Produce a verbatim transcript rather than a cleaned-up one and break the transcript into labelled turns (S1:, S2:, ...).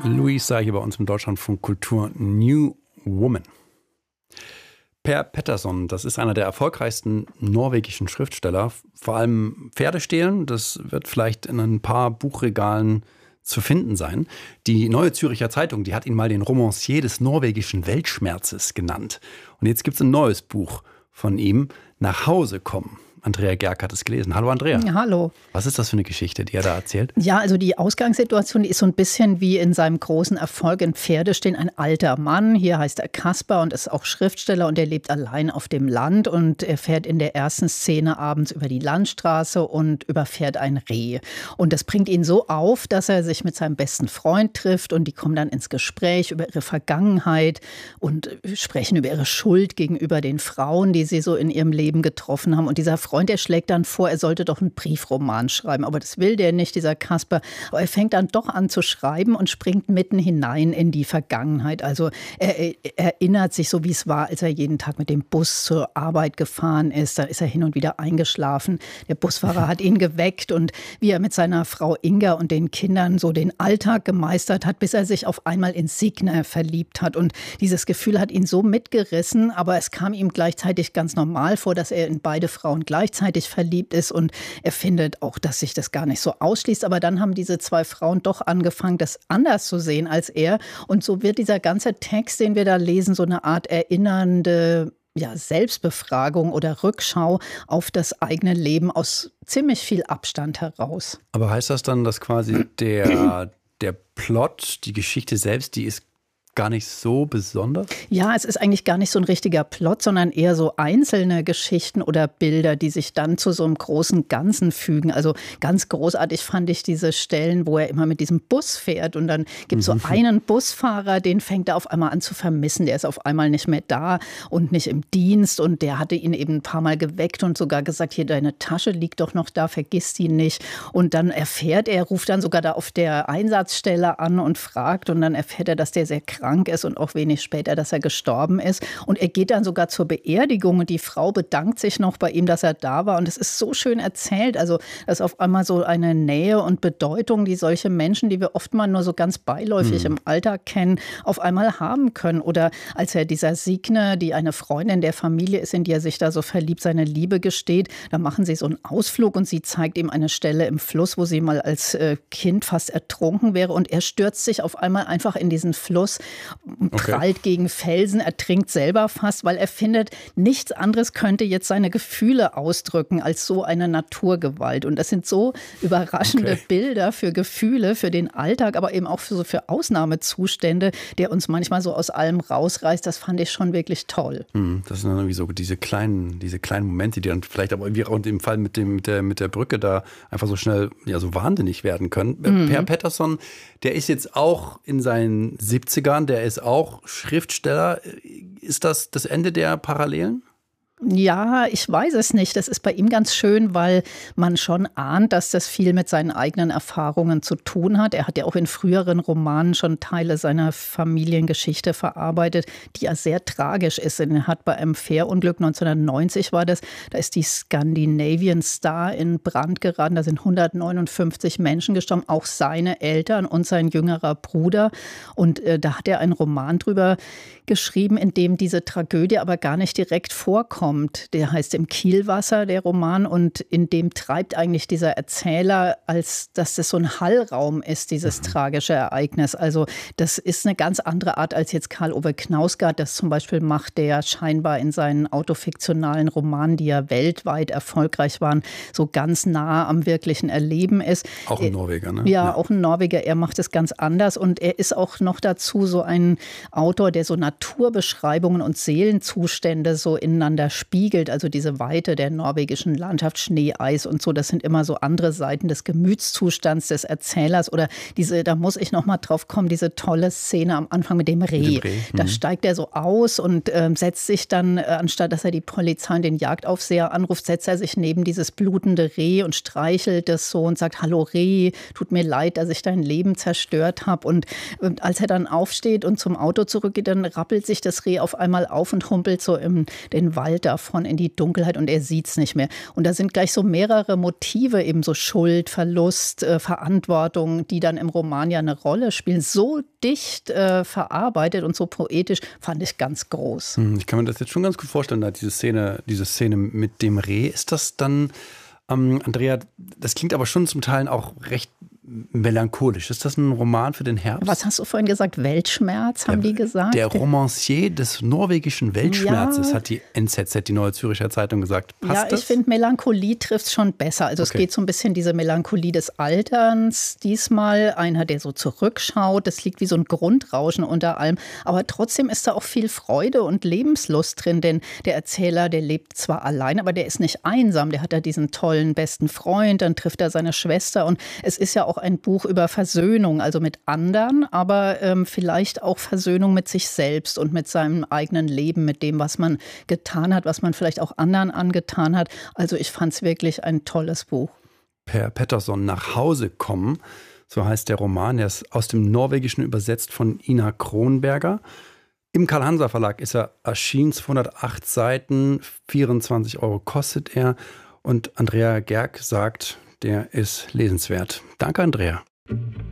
S1: Louisa hier bei uns im Deutschlandfunk Kultur New Woman. Per Pettersson, das ist einer der erfolgreichsten norwegischen Schriftsteller. Vor allem Pferde stehlen, das wird vielleicht in ein paar Buchregalen zu finden sein. Die Neue Zürcher Zeitung, die hat ihn mal den Romancier des norwegischen Weltschmerzes genannt. Und jetzt gibt es ein neues Buch von ihm, Nach Hause kommen. Andrea Gerg hat es gelesen. Hallo Andrea.
S2: Ja, hallo.
S1: Was ist das für eine Geschichte, die er da erzählt?
S2: Ja, also die Ausgangssituation ist so ein bisschen wie in seinem großen Erfolg in Pferde stehen. Ein alter Mann, hier heißt er Kaspar und ist auch Schriftsteller und er lebt allein auf dem Land und er fährt in der ersten Szene abends über die Landstraße und überfährt ein Reh. Und das bringt ihn so auf, dass er sich mit seinem besten Freund trifft und die kommen dann ins Gespräch über ihre Vergangenheit und sprechen über ihre Schuld gegenüber den Frauen, die sie so in ihrem Leben getroffen haben. Und dieser Freund, der schlägt dann vor, er sollte doch einen Briefroman schreiben. Aber das will der nicht, dieser Kaspar. Aber er fängt dann doch an zu schreiben und springt mitten hinein in die Vergangenheit. Also er, er erinnert sich so, wie es war, als er jeden Tag mit dem Bus zur Arbeit gefahren ist. Da ist er hin und wieder eingeschlafen. Der Busfahrer hat ihn geweckt und wie er mit seiner Frau Inga und den Kindern so den Alltag gemeistert hat, bis er sich auf einmal in Signe verliebt hat. Und dieses Gefühl hat ihn so mitgerissen, aber es kam ihm gleichzeitig ganz normal vor, dass er in beide Frauen gleichzeitig verliebt ist und er findet auch, dass sich das gar nicht so ausschließt. Aber dann haben diese zwei Frauen doch angefangen, das anders zu sehen als er. Und so wird dieser ganze Text, den wir da lesen, so eine Art erinnernde ja, Selbstbefragung oder Rückschau auf das eigene Leben aus ziemlich viel Abstand heraus.
S1: Aber heißt das dann, dass quasi der, der Plot, die Geschichte selbst, die ist gar nicht so besonders?
S2: Ja, es ist eigentlich gar nicht so ein richtiger Plot, sondern eher so einzelne Geschichten oder Bilder, die sich dann zu so einem großen Ganzen fügen. Also ganz großartig fand ich diese Stellen, wo er immer mit diesem Bus fährt und dann gibt es so einen Busfahrer, den fängt er auf einmal an zu vermissen. Der ist auf einmal nicht mehr da und nicht im Dienst und der hatte ihn eben ein paar Mal geweckt und sogar gesagt, hier, deine Tasche liegt doch noch da, vergiss die nicht. Und dann erfährt er, ruft dann sogar da auf der Einsatzstelle an und fragt und dann erfährt er, dass der sehr krank ist und auch wenig später, dass er gestorben ist. Und er geht dann sogar zur Beerdigung und die Frau bedankt sich noch bei ihm, dass er da war. Und es ist so schön erzählt. Also das ist auf einmal so eine Nähe und Bedeutung, die solche Menschen, die wir oft mal nur so ganz beiläufig mhm. im Alltag kennen, auf einmal haben können. Oder als er dieser Signe, die eine Freundin der Familie ist, in die er sich da so verliebt, seine Liebe gesteht, da machen sie so einen Ausflug und sie zeigt ihm eine Stelle im Fluss, wo sie mal als Kind fast ertrunken wäre. Und er stürzt sich auf einmal einfach in diesen Fluss, prallt okay. gegen Felsen, ertrinkt selber fast, weil er findet, nichts anderes könnte jetzt seine Gefühle ausdrücken als so eine Naturgewalt. Und das sind so überraschende okay. Bilder für Gefühle, für den Alltag, aber eben auch für, so für Ausnahmezustände, der uns manchmal so aus allem rausreißt. Das fand ich schon wirklich toll.
S1: Das sind dann irgendwie so diese kleinen, diese kleinen Momente, die dann vielleicht aber irgendwie auch im Fall mit, dem, mit, der, mit der Brücke da einfach so schnell ja, so wahnsinnig werden können. Mhm. Per Pettersson, der ist jetzt auch in seinen siebzigern, der ist auch Schriftsteller. Ist das das Ende der Parallelen?
S2: Ja, ich weiß es nicht. Das ist bei ihm ganz schön, weil man schon ahnt, dass das viel mit seinen eigenen Erfahrungen zu tun hat. Er hat ja auch in früheren Romanen schon Teile seiner Familiengeschichte verarbeitet, die ja sehr tragisch ist. Er hat bei einem Fährunglück neunzehnhundertneunzig war das, da ist die Scandinavian Star in Brand geraten. Da sind hundertneunundfünfzig Menschen gestorben, auch seine Eltern und sein jüngerer Bruder. Und äh, da hat er einen Roman drüber geschrieben, in dem diese Tragödie aber gar nicht direkt vorkommt. Der heißt Im Kielwasser, der Roman, und in dem treibt eigentlich dieser Erzähler, als dass das so ein Hallraum ist, dieses mhm. tragische Ereignis. Also das ist eine ganz andere Art als jetzt Karl Ove Knausgard das zum Beispiel macht, der scheinbar in seinen autofiktionalen Romanen, die ja weltweit erfolgreich waren, so ganz nah am wirklichen Erleben ist.
S1: Auch ein Norweger, ne?
S2: Ja, ja, auch ein Norweger. Er macht es ganz anders und er ist auch noch dazu so ein Autor, der so Naturbeschreibungen und Seelenzustände so ineinander spiegelt, also diese Weite der norwegischen Landschaft, Schnee, Eis und so, das sind immer so andere Seiten des Gemütszustands des Erzählers oder diese, da muss ich noch mal drauf kommen, diese tolle Szene am Anfang mit dem Reh. Mit dem Reh. Da mhm. steigt er so aus und äh, setzt sich dann, äh, anstatt dass er die Polizei und den Jagdaufseher anruft, setzt er sich neben dieses blutende Reh und streichelt es so und sagt, hallo Reh, tut mir leid, dass ich dein Leben zerstört habe. Und äh, als er dann aufsteht und zum Auto zurückgeht, dann rappelt sich das Reh auf einmal auf und humpelt so in den Wald fällt davon in die Dunkelheit und er sieht es nicht mehr. Und da sind gleich so mehrere Motive, eben so Schuld, Verlust, äh, Verantwortung, die dann im Roman ja eine Rolle spielen. So dicht äh, verarbeitet und so poetisch, fand ich ganz groß.
S1: Ich kann mir das jetzt schon ganz gut vorstellen, da diese Szene, diese Szene mit dem Reh. Ist das dann, ähm, Andrea, das klingt aber schon zum Teil auch recht melancholisch. Ist das ein Roman für den Herbst?
S2: Was hast du vorhin gesagt? Weltschmerz, haben
S1: der,
S2: die gesagt?
S1: Der Romancier des norwegischen Weltschmerzes,
S2: ja.
S1: hat die N Z Z, die Neue Zürcher Zeitung, gesagt. Passt
S2: ja,
S1: das?
S2: ich finde, Melancholie trifft es schon besser. Also okay. Es geht so ein bisschen diese Melancholie des Alterns. Diesmal einer, der so zurückschaut. Das liegt wie so ein Grundrauschen unter allem. Aber trotzdem ist da auch viel Freude und Lebenslust drin. Denn der Erzähler, der lebt zwar allein, aber der ist nicht einsam. Der hat da diesen tollen besten Freund. Dann trifft er seine Schwester. Und es ist ja auch ein Buch über Versöhnung, also mit anderen, aber ähm, vielleicht auch Versöhnung mit sich selbst und mit seinem eigenen Leben, mit dem, was man getan hat, was man vielleicht auch anderen angetan hat. Also ich fand es wirklich ein tolles Buch.
S1: Per Pettersson, Nach Hause kommen, so heißt der Roman. Der ist aus dem Norwegischen übersetzt von Ina Kronberger. Im Karl-Hanser-Verlag ist er erschienen, zweihundertacht Seiten, vierundzwanzig Euro kostet er. Und Andrea Gerg sagt, der ist lesenswert. Danke, Andrea.